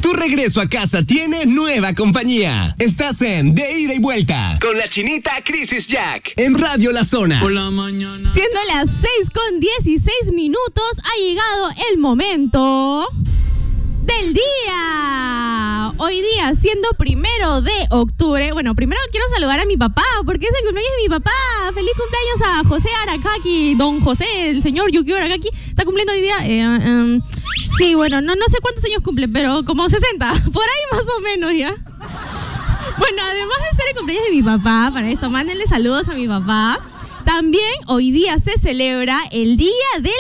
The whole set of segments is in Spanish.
Tu regreso a casa tiene nueva compañía. Estás en De Ida y Vuelta con la chinita Crisis Jack en Radio La Zona. Por la mañana. Siendo las 6:16, ha llegado el momento del día. Hoy día, siendo 1 de octubre. Bueno, primero quiero saludar a mi papá, porque es el cumpleaños de mi papá. Feliz cumpleaños a José Aracaki. Don José, el señor Yukio Aracaki, está cumpliendo hoy día. Sí, bueno, no sé cuántos años cumple, pero como 60, por ahí más o menos ya. Bueno, además de ser el cumpleaños de mi papá, para eso mándenle saludos a mi papá. También hoy día se celebra el Día del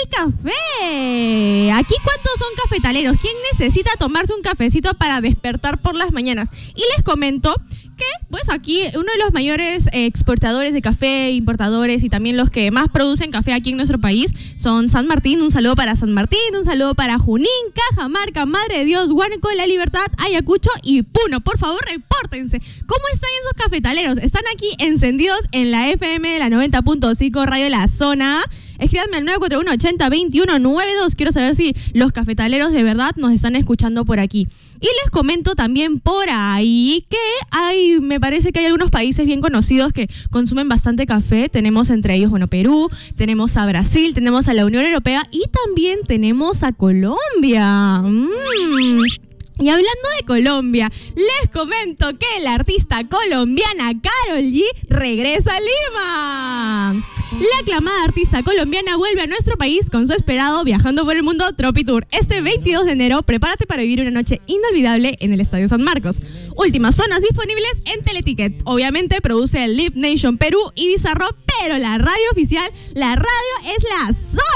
Café. Aquí, ¿cuántos son cafetaleros? ¿Quién necesita tomarse un cafecito para despertar por las mañanas? Y les comento que, pues aquí, uno de los mayores exportadores de café, importadores y también los que más producen café aquí en nuestro país son San Martín. Un saludo para San Martín, un saludo para Junín, Cajamarca, Madre de Dios, Huánuco, La Libertad, Ayacucho y Puno. Por favor, repórtense. ¿Cómo están esos cafetaleros? ¿Están aquí encendidos en la FM de la 90.5 Radio La Zona? Escríbanme al 941-80-2192. Quiero saber si los cafetaleros de verdad nos están escuchando por aquí. Y les comento también por ahí que me parece que hay algunos países bien conocidos que consumen bastante café. Tenemos entre ellos, Perú, tenemos a Brasil, tenemos a la Unión Europea y también tenemos a Colombia. Y hablando de Colombia, les comento que la artista colombiana Karol G regresa a Lima. La aclamada artista colombiana vuelve a nuestro país con su esperado Viajando por el Mundo Tropi Tour. Este 22 de enero, prepárate para vivir una noche inolvidable en el Estadio San Marcos. Últimas zonas disponibles en Teleticket. Obviamente produce el Live Nation Perú y Bizarro, pero la radio oficial, la radio es La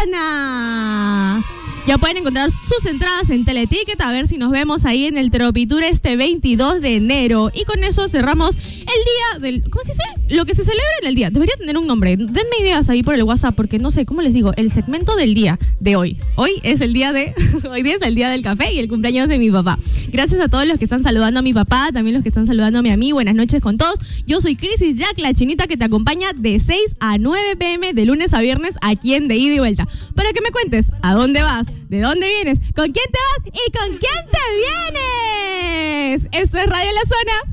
Zona. Ya pueden encontrar sus entradas en Teleticket, a ver si nos vemos ahí en el Tropi Tour este 22 de enero. Y con eso cerramos el día del... ¿Cómo se dice? Lo que se celebra en el día. Debería tener un nombre. Denme ideas ahí por el WhatsApp, porque no sé, ¿cómo les digo? El segmento del día de hoy. Hoy es el día del café y el cumpleaños de mi papá. Gracias a todos los que están saludando a mi papá, también los que están saludando a mí. Buenas noches con todos. Yo soy Crisis Jack, la chinita que te acompaña de 6 a 9 p.m. de lunes a viernes aquí en De Ida y Vuelta. Para que me cuentes a dónde vas, de dónde vienes, con quién te vas y con quién te vienes. Esto es Radio La Zona.